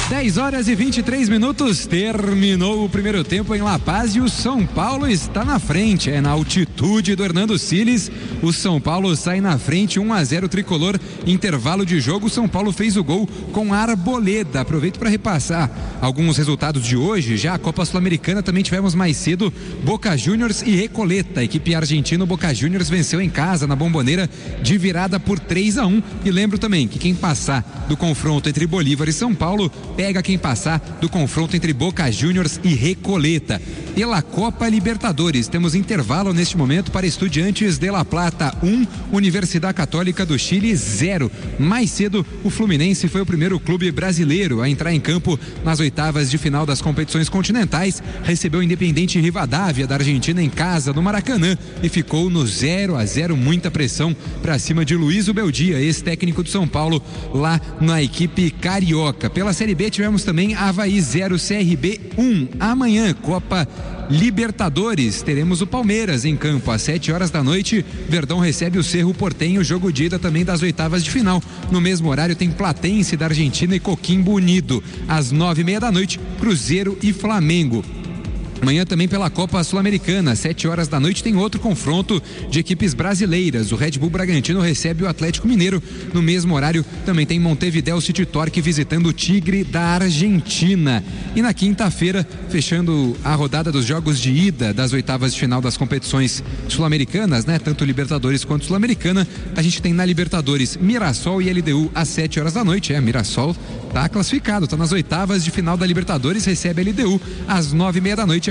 10h23, terminou o primeiro tempo em La Paz e o São Paulo está na frente, na altitude do Hernando Siles. O São Paulo sai na frente, 1-0 tricolor, intervalo de jogo. O São Paulo fez o gol com Arboleda. Aproveito para repassar alguns resultados de hoje. Já a Copa Sul-Americana também tivemos mais cedo Boca Juniors e Recoleta. A equipe argentina, o Boca Juniors, venceu em casa na Bombonera de virada por 3-1. E lembro também que quem passar do confronto entre Bolívar e São Paulo pega quem passar do confronto entre Boca Juniors e Recoleta. Pela Copa Libertadores, temos intervalo neste momento para Estudiantes de La Plata 1, Universidade Católica do Chile 0. Mais cedo, o Fluminense foi o primeiro clube brasileiro a entrar em campo nas oitavas de final das competições continentais. Recebeu o Independiente Rivadavia da Argentina em casa no Maracanã e ficou no 0-0, muita pressão para cima de Luiz Ubeldia, ex-técnico do São Paulo, lá na equipe carioca. Pela Série B tivemos também Avaí 0, CRB 1. Amanhã, Copa Libertadores, teremos o Palmeiras em campo às 7h da noite. Verdão recebe o Cerro Porteño, jogo de ida também das oitavas de final. No mesmo horário tem Platense da Argentina e Coquimbo Unido. Às 9h30 da noite, Cruzeiro e Flamengo. Amanhã também pela Copa Sul-Americana, às 7h da noite, tem outro confronto de equipes brasileiras. O Red Bull Bragantino recebe o Atlético Mineiro. No mesmo horário também tem Montevideo City Torque visitando o Tigre da Argentina. E na quinta-feira, fechando a rodada dos jogos de ida das oitavas de final das competições sul-americanas, tanto Libertadores quanto Sul-Americana, a gente tem na Libertadores Mirassol e LDU às 7h da noite. Mirassol está classificado, está nas oitavas de final da Libertadores, recebe a LDU às 9h30 da noite.